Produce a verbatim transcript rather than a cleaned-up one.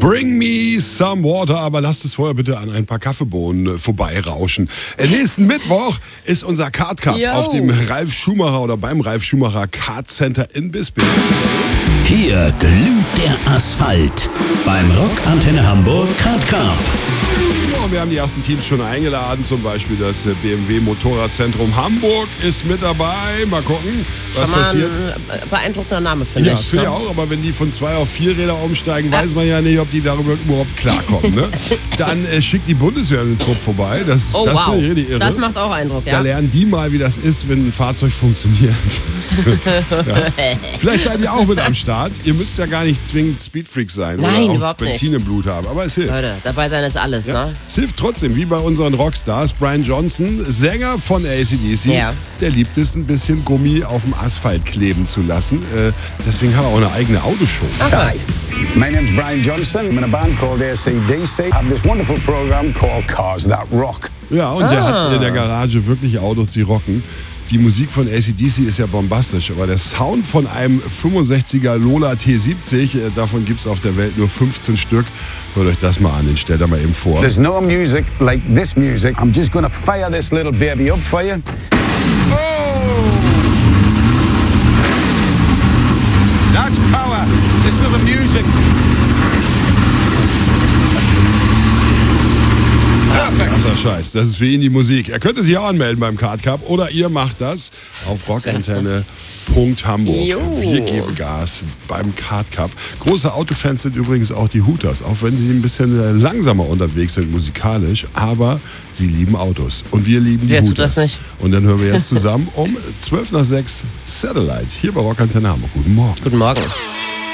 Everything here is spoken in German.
Bring me some water, aber lasst es vorher bitte an ein paar Kaffeebohnen vorbeirauschen. Äh, nächsten Mittwoch ist unser Kart Cup Yo. auf dem Ralf Schumacher oder beim Ralf Schumacher Kart Center in Bisping. Hier glüht der Asphalt beim Rockantenne Hamburg Kart Cup. Ja, wir haben die ersten Teams schon eingeladen, zum Beispiel das B M W Motorradzentrum Hamburg ist mit dabei. Mal gucken, was Schon mal passiert. ein beeindruckender Name, finde Ja, ich. finde ich ne? auch, aber wenn die von zwei auf vier Räder umsteigen, weiß man ja nicht, ob die darüber überhaupt klarkommen. Ne? Dann äh, schickt die Bundeswehr einen Trupp vorbei. Das, Oh das wow, finde ich richtig irre. das macht auch Eindruck, Da ja. lernen die mal, wie das ist, wenn ein Fahrzeug funktioniert. Ja. Vielleicht seid ihr auch mit am Start. Ihr müsst ja gar nicht zwingend Speedfreaks sein Nein, oder auch überhaupt nicht. Benzin im Blut haben, aber es hilft. Leute, dabei sein ist alles, Ja. ne? Es hilft trotzdem, wie bei unseren Rockstars. Brian Johnson, Sänger von A C D C, Ja. der liebt es, ein bisschen Gummi auf dem Asphalt kleben zu lassen. Äh, deswegen hat er auch eine eigene Autoshow. Hi, my name's Brian Johnson. I'm in a band called A C D C. I have this wonderful program called Cars That Rock. Ja, und der hat in der Garage wirklich Autos, die rocken. Die Musik von A C D C ist ja bombastisch, aber der Sound von einem fünfundsechziger Lola T siebzig, äh, davon gibt es auf der Welt nur fünfzehn Stück. Hört euch das mal an, den stellt er mal eben vor. There's no music like this music. I'm just gonna fire this little baby up for you. That's power. Listen to the music. Krasser Scheiß, das ist für ihn die Musik. Er könnte sich auch anmelden beim Kart Cup oder ihr macht das auf rockantenne Punkt Hamburg. Jo. Wir geben Gas beim Kart Cup. Große Autofans sind übrigens auch die Hooters, auch wenn sie ein bisschen langsamer unterwegs sind musikalisch, aber sie lieben Autos und wir lieben die Wer tut Hooters. das nicht? Und dann hören wir jetzt zusammen um zwölf nach sechs Satellite hier bei Rockantenne Hamburg. Guten Morgen. Guten Morgen.